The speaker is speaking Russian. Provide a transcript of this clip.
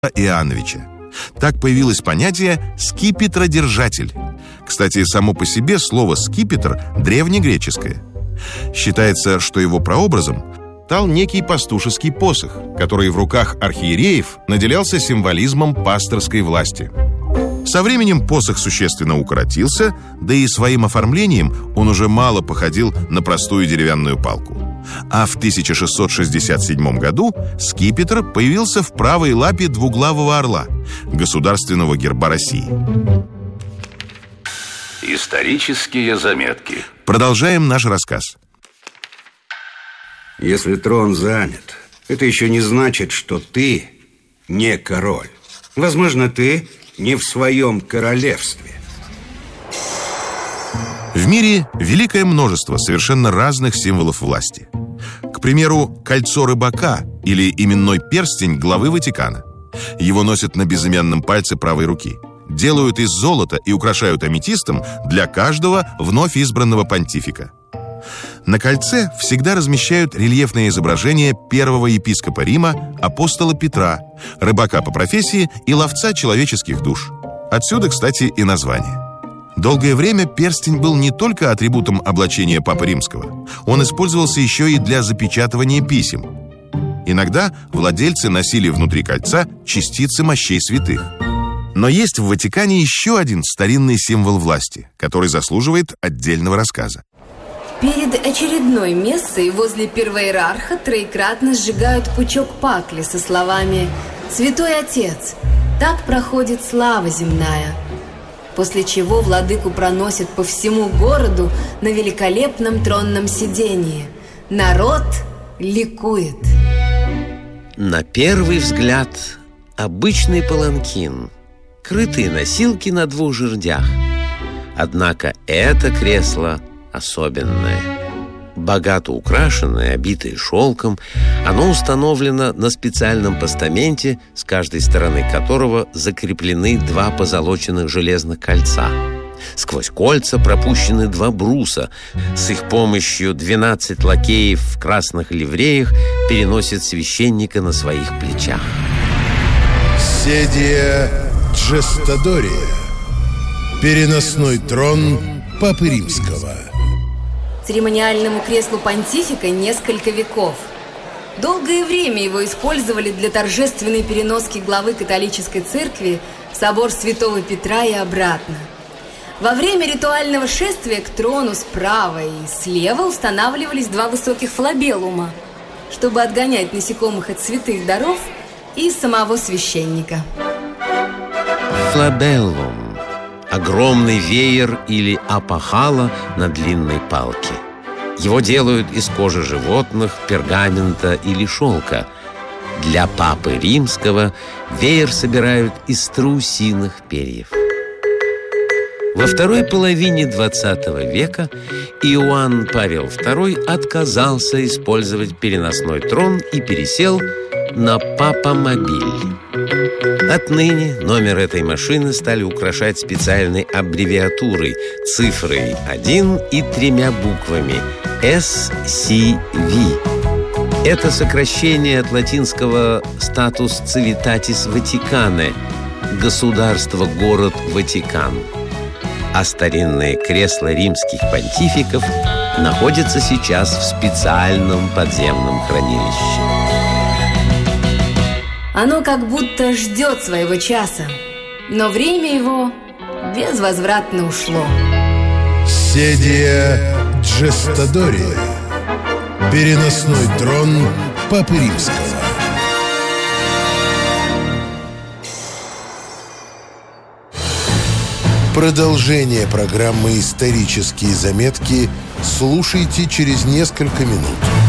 Иоанновича. Так появилось понятие «скипетродержатель». Кстати, само по себе слово «скипетр» древнегреческое. Считается, что его прообразом стал некий пастушеский посох, который в руках архиереев наделялся символизмом пасторской власти. Со временем посох существенно укоротился, да и своим оформлением он уже мало походил на простую деревянную палку. А в 1667 году скипетр появился в правой лапе двуглавого орла, государственного герба России. Исторические заметки. Продолжаем наш рассказ. Если трон занят, это еще не значит, что ты не король. Возможно, ты не в своем королевстве. В мире великое множество совершенно разных символов власти. К примеру, кольцо рыбака или именной перстень главы Ватикана. Его носят на безымянном пальце правой руки. Делают из золота и украшают аметистом для каждого вновь избранного понтифика. На кольце всегда размещают рельефное изображение первого епископа Рима, апостола Петра, рыбака по профессии и ловца человеческих душ. Отсюда, кстати, и название. Долгое время перстень был не только атрибутом облачения Папы Римского. Он использовался еще и для запечатывания писем. Иногда владельцы носили внутри кольца частицы мощей святых. Но есть в Ватикане еще один старинный символ власти, который заслуживает отдельного рассказа. Перед очередной мессой возле первоиерарха троекратно сжигают пучок пакли со словами «Святой Отец, так проходит слава земная». После чего владыку проносят по всему городу на великолепном тронном сидении. Народ ликует. На первый взгляд обычный паланкин, крытые носилки на двух жердях. Однако это кресло особенное. Богато украшенное, обитое шелком, оно установлено на специальном постаменте, с каждой стороны которого закреплены два позолоченных железных кольца. Сквозь кольца пропущены два бруса. С их помощью 12 лакеев в красных ливреях переносят священника на своих плечах. Седия Джестадория. Переносной трон Папы Римского. Церемониальному креслу понтифика несколько веков. Долгое время его использовали для торжественной переноски главы католической церкви в собор Святого Петра и обратно. Во время ритуального шествия к трону справа и слева устанавливались два высоких флабеллума, чтобы отгонять насекомых от святых даров и самого священника. Флабеллум – огромный веер или апахала на длинной палке. Его делают из кожи животных, пергамента или шелка. Для Папы Римского веер собирают из страусиных перьев. Во второй половине XX века Иоанн Павел II отказался использовать переносной трон и пересел на папамобиль. Отныне номер этой машины стали украшать специальной аббревиатурой, цифрой 1 и 3 буквами SCV. Это сокращение от латинского «Status Civitatis Vaticanae» – «Государство-город Ватикан». А старинные кресла римских понтификов находятся сейчас в специальном подземном хранилище. Оно как будто ждет своего часа, но время его безвозвратно ушло. Седия Джестадория. Переносной трон Папы Римского. Продолжение программы «Исторические заметки» слушайте через несколько минут.